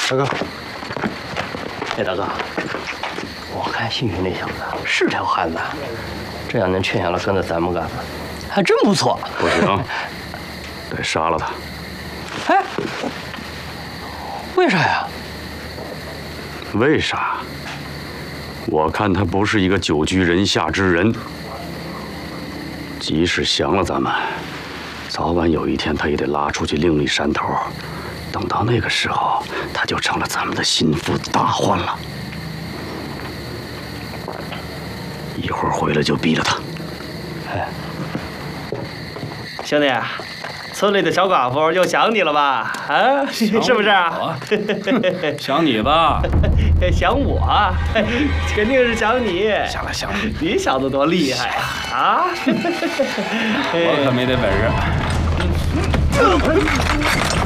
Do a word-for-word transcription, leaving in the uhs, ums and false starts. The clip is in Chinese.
大哥， 哎，大哥，我看兴许那小子是条汉子，这要能劝下来跟着咱们干，还真不错。 不行，得杀了他。 哎，为啥呀？ 为啥？我看他不是一个久居人下之人。即使降了咱们，早晚有一天他也得拉出去另立山头。等到那个时候，他就成了咱们的心腹大患了。一会儿回来就逼着他。 哎， 兄弟，村里的小寡妇又想你了吧？啊，是不是啊？ 想你吧？ 想我？肯定是想你。 想了想了， 你小子多厉害啊！啊！ 我可没这本事。